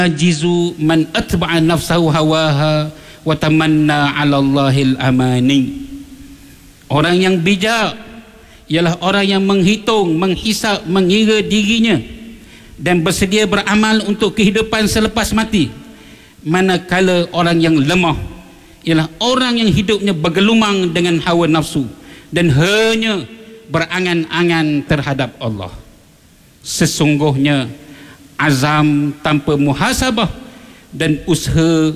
Jizu man atba'a nafsahu hawaha wa tamanna 'ala Allahil amani. Orang yang bijak ialah orang yang menghitung, menghisap, mengira dirinya dan bersedia beramal untuk kehidupan selepas mati. Manakala orang yang lemah ialah orang yang hidupnya bergelumang dengan hawa nafsu dan hanya berangan-angan terhadap Allah. Sesungguhnya azam tanpa muhasabah dan usaha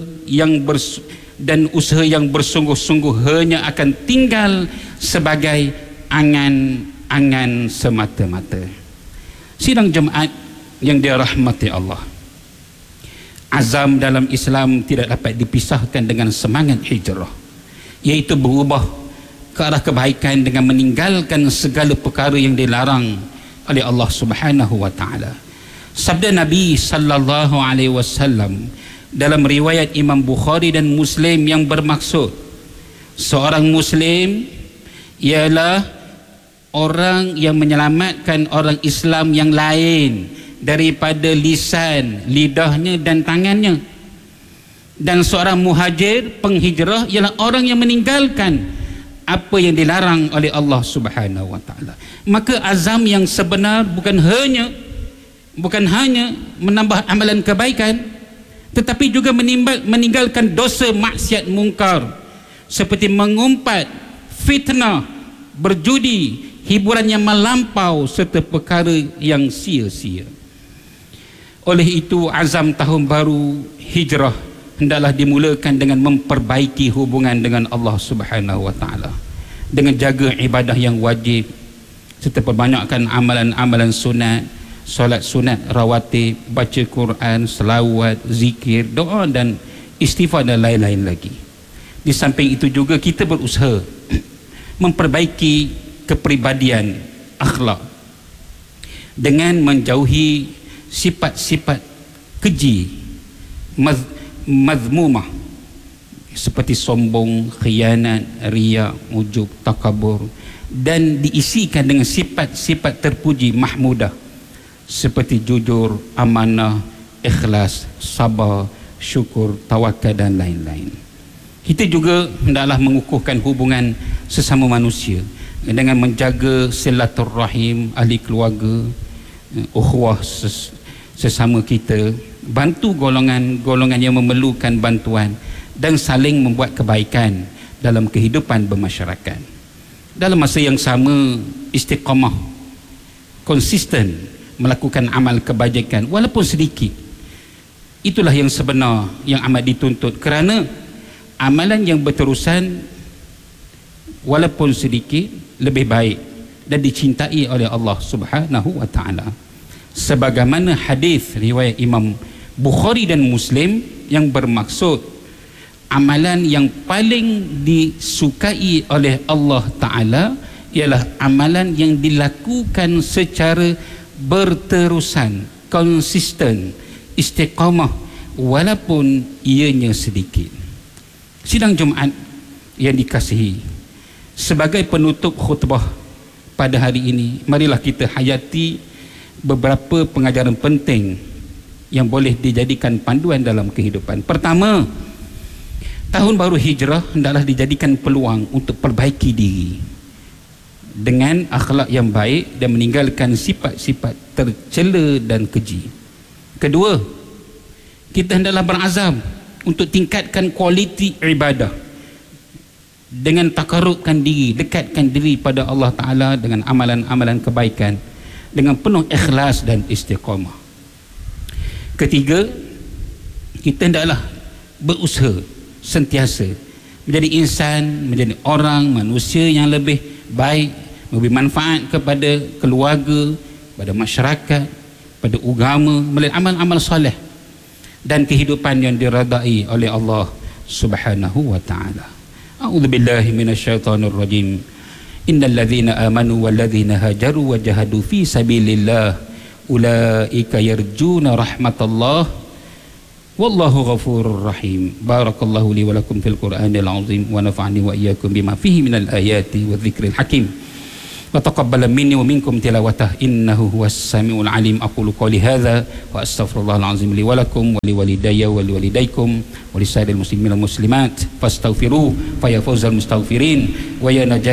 yang bersungguh-sungguh hanya akan tinggal sebagai angan-angan semata-mata. Sidang jemaat yang dirahmati Allah, azam dalam Islam tidak dapat dipisahkan dengan semangat hijrah, iaitu berubah ke arah kebaikan dengan meninggalkan segala perkara yang dilarang oleh Allah Subhanahu wa taala. Sabda Nabi sallallahu alaihi wasallam dalam riwayat Imam Bukhari dan Muslim yang bermaksud, seorang muslim ialah orang yang menyelamatkan orang Islam yang lain daripada lisan, lidahnya dan tangannya. Dan seorang muhajir, penghijrah, ialah orang yang meninggalkan apa yang dilarang oleh Allah Subhanahu wa taala. Maka azam yang sebenar bukan hanya menambah amalan kebaikan, tetapi juga meninggalkan dosa maksiat mungkar seperti mengumpat, fitnah, berjudi, hiburan yang melampau serta perkara yang sia-sia. Oleh itu, azam tahun baru hijrah hendaklah dimulakan dengan memperbaiki hubungan dengan Allah Subhanahu wa taala, dengan jaga ibadah yang wajib serta perbanyakkan amalan-amalan sunat, solat sunat rawatib, baca Quran, selawat, zikir, doa dan istighfar dan lain-lain lagi. Di samping itu juga kita berusaha memperbaiki kepribadian, akhlak, dengan menjauhi sifat-sifat keji, mazmumah seperti sombong, khianat, riya, ujub, takabur, dan diisikan dengan sifat-sifat terpuji, mahmudah, seperti jujur, amanah, ikhlas, sabar, syukur, tawakal dan lain-lain. Kita juga hendaklah mengukuhkan hubungan sesama manusia dengan menjaga silaturrahim, ahli keluarga, ukhuwah sesama kita, bantu golongan-golongan yang memerlukan bantuan dan saling membuat kebaikan dalam kehidupan bermasyarakat. Dalam masa yang sama, istiqamah, konsisten melakukan amal kebajikan walaupun sedikit. Itulah yang sebenar yang amat dituntut, kerana amalan yang berterusan walaupun sedikit lebih baik dan dicintai oleh Allah Subhanahu wa taala. Sebagaimana hadis riwayat Imam Bukhari dan Muslim yang bermaksud, amalan yang paling disukai oleh Allah taala ialah amalan yang dilakukan secara berterusan, konsisten, istiqamah walaupun ianya sedikit. Sidang Jumaat yang dikasihi, sebagai penutup khutbah pada hari ini, marilah kita hayati beberapa pengajaran penting yang boleh dijadikan panduan dalam kehidupan. Pertama, tahun baru hijrah hendaklah dijadikan peluang untuk perbaiki diri dengan akhlak yang baik dan meninggalkan sifat-sifat tercela dan keji. Kedua, kita hendaklah berazam untuk tingkatkan kualiti ibadah dengan takarrubkan diri, dekatkan diri pada Allah Ta'ala dengan amalan-amalan kebaikan dengan penuh ikhlas dan istiqamah. Ketiga, kita hendaklah berusaha sentiasa menjadi insan, menjadi orang, manusia yang lebih baik, memberi manfaat kepada keluarga, pada masyarakat, pada agama melalui amal-amal soleh dan kehidupan yang diredai oleh Allah Subhanahu wa taala. A'udzubillahi minasyaitonir rajim. Innal ladzina amanu wal ladzina hajaru wa jahadu fi sabilillah ulaika yarjuna rahmatallah wallahu ghafurur rahim. Barakallahu li wa lakum fil Qur'anil azim wa nafa'ani wa iyyakum bima fihi minal ayati wadh-dhikril hakim. wa taqabbal minni wa minkum tilawatah innahu huwas samiul alim. Aqulu qouli hadza wa astaghfirullahal azim li wa lakum wa li walidayya wa li walidaykum wa li sairil muslimin wal muslimat fastaghfiruhu fa ya fawzal mustaghfirin wa ya najat